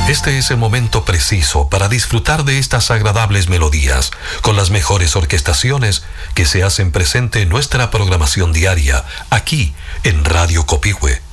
Este es el momento preciso para disfrutar de estas agradables melodías, con las mejores orquestaciones que se hacen presente en nuestra programación diaria, aquí en Radio Copihue.